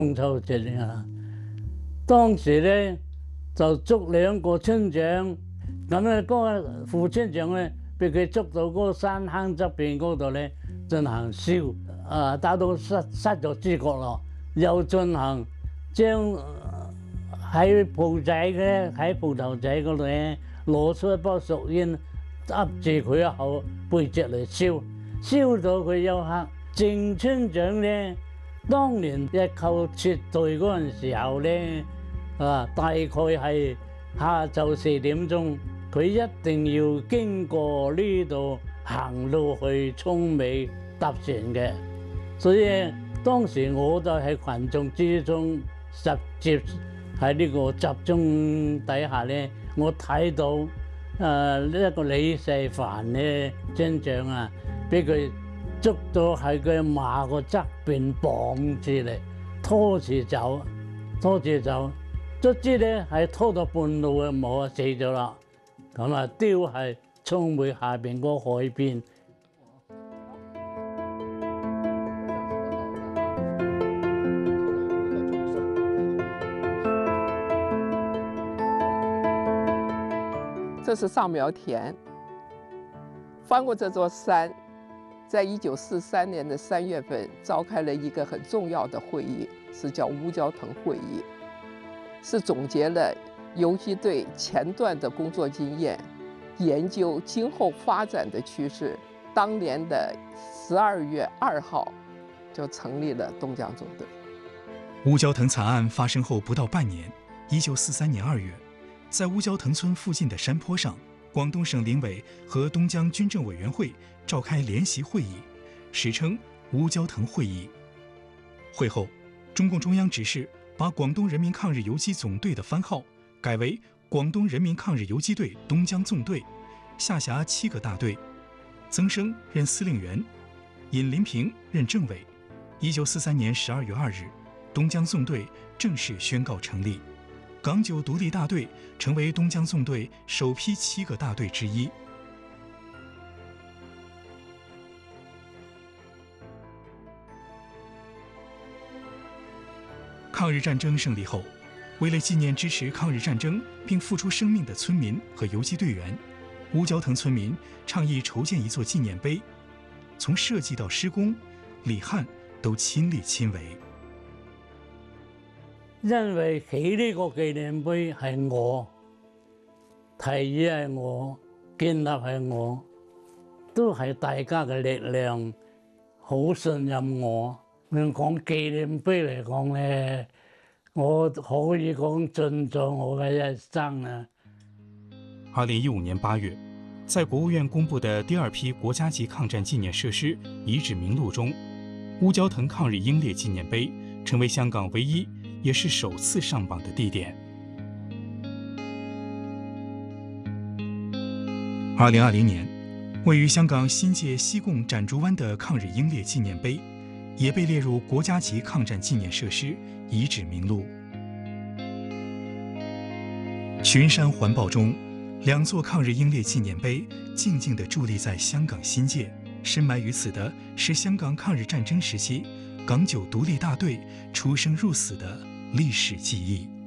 中秋节啊，當時咧就捉2個村長，咁咧嗰個副村長咧俾佢捉到嗰個山坑側邊嗰度咧進行燒，打到失咗知覺咯，又進行將喺鋪頭仔嗰度咧攞出一包熟煙，噏住佢一口背脊嚟燒，燒到佢休克。鄭村長咧，當年日寇撤退嗰陣時候咧，大概係下晝4點鐘，佢一定要經過呢度行路去涌尾搭船嘅，所以當時我就喺群眾之中直接喺呢個集中底下咧，我睇到一個李世凡咧村長啊，俾佢捉到喺佢馬個側邊綁住嚟，拖住走，卒之咧係拖到半路啊，冇死咗啦。咁啊，丟喺涌尾下邊個海邊。 这是上苗田，翻过这座山。在1943年的3月份，召开了一个很重要的会议，是叫乌蛟腾会议，是总结了游击队前段的工作经验，研究今后发展的趋势。当年的12月2号，就成立了东江纵队。 乌蛟腾惨案发生后不到半年，1943年2月，在乌蛟腾村附近的山坡上，广东省林委和东江军政委员会召开联席会议，史称乌蛟腾会议。会后，中共中央指示把广东人民抗日游击总队的番号改为广东人民抗日游击队东江纵队，下辖7个大队，曾生任司令员，尹林平任政委。1943年12月2日，东江纵队正式宣告成立。港九独立大队成为东江纵队首批7个大队之一。抗日战争胜利后，为了纪念支持抗日战争并付出生命的村民和游击队员，乌蛟腾村民倡议筹建一座纪念碑，从设计到施工，李汉都亲力亲为。 因為起呢個紀念碑係我提議，係我建立，係我，都係大家嘅力量，好信任我。講紀念碑嚟講咧，我可以講盡咗我嘅一生啊。 2015年8月，在国务院公布的第2批国家级抗战纪念设施遗址名录中，乌蛟腾抗日英烈纪念碑成为香港唯一也是首次上榜的地点。2020年，位于香港新界西贡展竹湾的抗日英烈纪念碑，也被列入国家级抗战纪念设施遗址名录。群山环抱中，2座抗日英烈纪念碑静静地伫立在香港新界，深埋于此的是香港抗日战争时期港九独立大队出生入死的历史记忆。